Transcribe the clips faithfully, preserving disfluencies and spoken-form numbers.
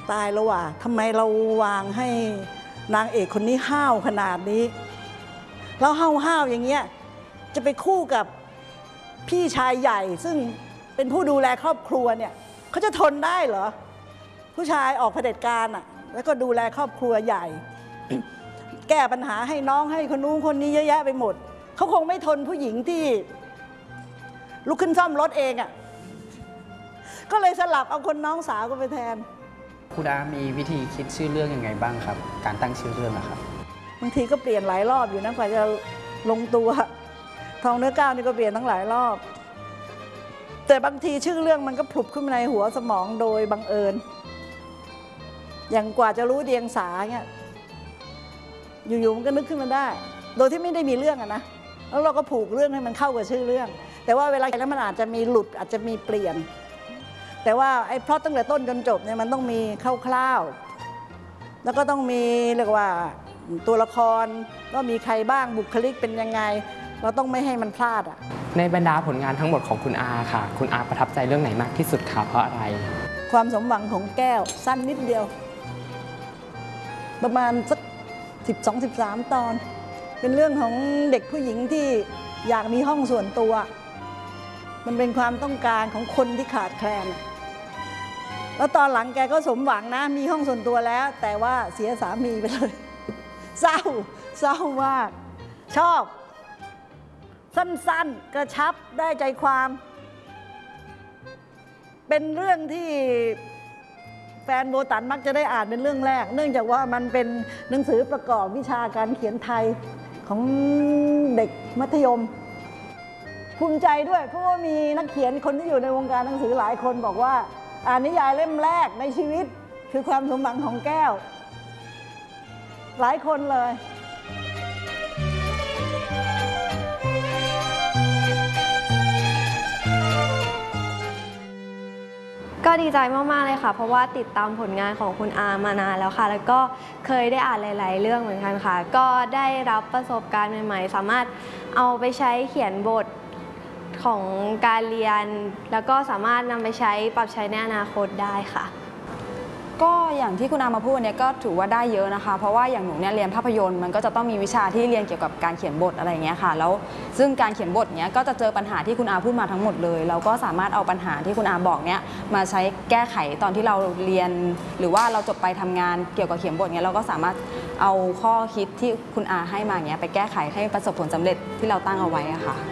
ตายแล้วว่ะทำไมเราวางให้นางเอกคนนี้ห้าวขนาดนี้แล้วห้าวห้าวอย่างเงี้ยจะไปคู่กับพี่ชายใหญ่ซึ่งเป็นผู้ดูแลครอบครัวเนี่ยเขาจะทนได้เหรอผู้ชายออกเผด็จการอ่ะแล้วก็ดูแลครอบครัวใหญ่ แก้ปัญหาให้น้องให้คนนู้นคนนี้เยอะแยะไปหมดเขาคงไม่ทนผู้หญิงที่ลุกขึ้นซ่อมรถเองอ่ะก็เลยสลับเอาคนน้องสาวก็ไปแทนคุณอามีวิธีคิดชื่อเรื่องยังไงบ้างครับการตั้งชื่อเรื่องนะครับบางทีก็เปลี่ยนหลายรอบอยู่นะกว่าจะลงตัวทองเนื้อก้าวนี่ก็เปลี่ยนทั้งหลายรอบแต่บางทีชื่อเรื่องมันก็ผุบขึ้นมาในหัวสมองโดยบังเอิญอย่างกว่าจะรู้เดียงสาเนี่ยอยู่ๆมันก็นึกขึ้นมาได้โดยที่ไม่ได้มีเรื่องอะนะแล้วเราก็ผูกเรื่องให้มันเข้ากับชื่อเรื่องแต่ว่าเวลาแล้วมันอาจจะมีหลุดอาจจะมีเปลี่ยนแต่ว่าไอ้พล็อตตั้งแต่ต้นจนจบเนี่ยมันต้องมีคร่าวๆแล้วก็ต้องมีเรียกว่าตัวละครก็มีใครบ้างบุคลิกเป็นยังไงเราต้องไม่ให้มันพลาดอ่ะในบรรดาผลงานทั้งหมดของคุณอาค่ะคุณอาประทับใจเรื่องไหนมากที่สุดคะเพราะอะไรความสมหวังของแก้วสั้นนิดเดียวประมาณสักสิบสอง สิบสามตอนเป็นเรื่องของเด็กผู้หญิงที่อยากมีห้องส่วนตัวมันเป็นความต้องการของคนที่ขาดแคลนแล้วตอนหลังแกก็สมหวังนะมีห้องส่วนตัวแล้วแต่ว่าเสียสามีไปเลยเศร้าเศร้ามากชอบสั้นๆกระชับได้ใจความเป็นเรื่องที่แฟนโบตันมักจะได้อ่านเป็นเรื่องแรกเนื่องจากว่ามันเป็นหนังสือประกอบวิชาการเขียนไทยของเด็กมัธยมภูมิใจด้วยเพราะว่ามีนักเขียนคนที่อยู่ในวงการหนังสือหลายคนบอกว่าอ่านนิยายเล่มแรกในชีวิตคือความสมหวังของแก้วหลายคนเลยก็ดีใจมากๆเลยค่ะเพราะว่าติดตามผลงานของคุณอามานานแล้วค่ะแล้วก็เคยได้อ่านหลายๆเรื่องเหมือนกันค่ะก็ได้รับประสบการณ์ใหม่ๆสามารถเอาไปใช้เขียนบทของการเรียนแล้วก็สามารถนำไปใช้ปรับใช้ในอนาคตได้ค่ะก็อย่างที่คุณอามาพูดเนี่ยก็ถือว่าได้เยอะนะคะเพราะว่าอย่างหนูเนี่ยเรียนภาพยนตร์มันก็จะต้องมีวิชาที่เรียนเกี่ยวกับการเขียนบทอะไรอย่างเงี้ยค่ะแล้วซึ่งการเขียนบทเนี้ยก็จะเจอปัญหาที่คุณอาพูดมาทั้งหมดเลยเราก็สามารถเอาปัญหาที่คุณอาบอกเนี้ยมาใช้แก้ไขตอนที่เราเรียนหรือว่าเราจบไปทำงานเกี่ยวกับเขียนบทเนี้ยเราก็สามารถเอาข้อคิดที่คุณอาให้มาเนี้ยไปแก้ไขให้ประสบผลสำเร็จที่เราตั้งเอาไว้อะค่ะ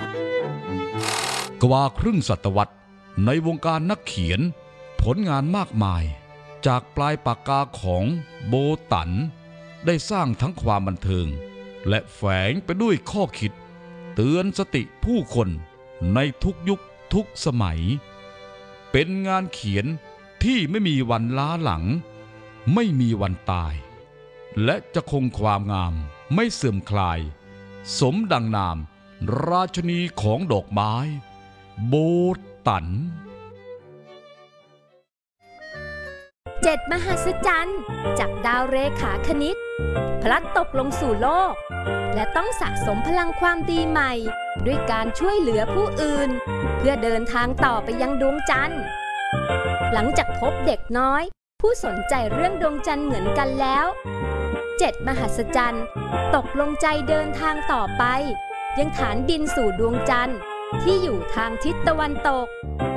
กว่าครึ่งศตวรรษในวงการนักเขียนผลงานมากมายจากปลายปากกาของโบตันได้สร้างทั้งความบันเทิงและแฝงไปด้วยข้อคิดเตือนสติผู้คนในทุกยุคทุกสมัยเป็นงานเขียนที่ไม่มีวันล้าหลังไม่มีวันตายและจะคงความงามไม่เสื่อมคลายสมดังนามราชนีของดอกไม้โบตันเจ็ดมหัศจรรย์จากดาวเรขาคณิตพลัดตกลงสู่โลกและต้องสะสมพลังความดีใหม่ด้วยการช่วยเหลือผู้อื่นเพื่อเดินทางต่อไปยังดวงจันทร์หลังจากพบเด็กน้อยผู้สนใจเรื่องดวงจันทร์เหมือนกันแล้วเจ็ดมหัศจรรย์ตกลงใจเดินทางต่อไปยังฐานบินสู่ดวงจันทร์ที่อยู่ทางทิศตะวันตก